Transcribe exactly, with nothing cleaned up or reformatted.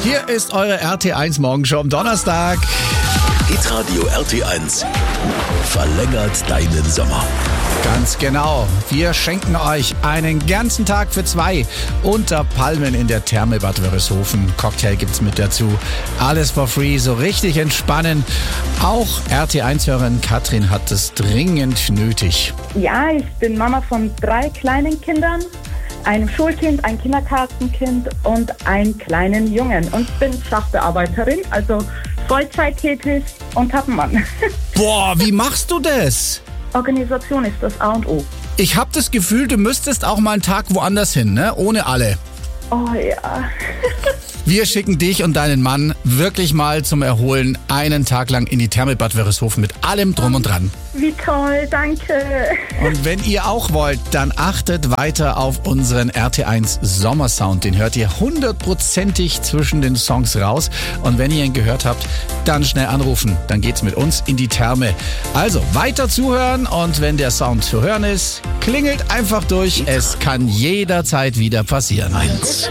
Hier ist eure R T eins Morgenshow am Donnerstag. Hitradio R T eins verlängert deinen Sommer. Ganz genau. Wir schenken euch einen ganzen Tag für zwei unter Palmen in der Therme Bad Wörishofen. Cocktail gibt's mit dazu. Alles for free, so richtig entspannen. Auch R T eins-Hörerin Katrin hat es dringend nötig. Ja, ich bin Mama von drei kleinen Kindern. Einem Schulkind, ein Kindergartenkind und einen kleinen Jungen. Und bin Sachbearbeiterin, also Vollzeit tätig und hab einen Mann. Boah, wie machst du das? Organisation ist das A und O. Ich habe das Gefühl, du müsstest auch mal einen Tag woanders hin, ne? Ohne alle. Oh ja. Wir schicken dich und deinen Mann wirklich mal zum Erholen einen Tag lang in die Therme Bad Wörishofen mit allem drum und dran. Wie toll, danke. Und wenn ihr auch wollt, dann achtet weiter auf unseren R T eins Sommersound. Den hört ihr hundertprozentig zwischen den Songs raus. Und wenn ihr ihn gehört habt, dann schnell anrufen. Dann geht's mit uns in die Therme. Also weiter zuhören und wenn der Sound zu hören ist, klingelt einfach durch. Es kann jederzeit wieder passieren. Eins.